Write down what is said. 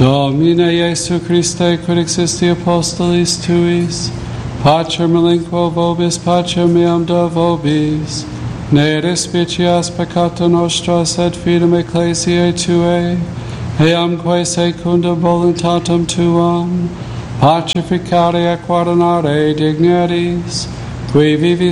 Domine Iesu Christe, quid existi apostolis tuis, pacer melinquo vobis, pacer meam da vobis, ne respicias peccata nostra, sed fidem ecclesiae tuae, eamque secundum voluntatem tuam, pacificare et guardonare digneris, qui vivis